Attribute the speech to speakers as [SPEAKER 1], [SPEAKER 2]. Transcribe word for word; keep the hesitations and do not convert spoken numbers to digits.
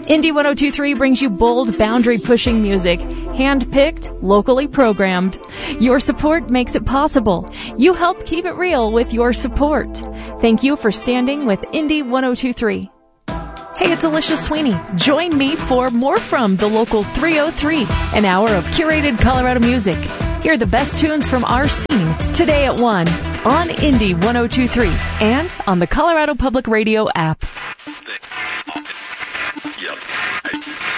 [SPEAKER 1] Indie one oh two point three brings you bold, boundary-pushing music, hand-picked, locally programmed. Your support makes it possible. You help keep it real with your support. Thank you for standing with Indie one oh two point three. Hey, it's Alicia Sweeney. Join me for more from the local three oh three, an hour of curated Colorado music. Hear the best tunes from our scene today at one on Indie one oh two point three and on the Colorado Public Radio app.